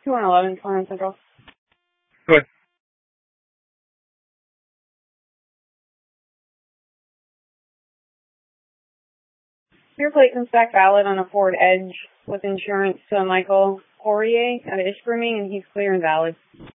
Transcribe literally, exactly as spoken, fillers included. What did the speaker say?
two one eleven, Torrance Central. Go ahead. Your plate comes back valid on a Ford Edge with insurance to Michael Poirier out of Ishburning, and he's clear and valid.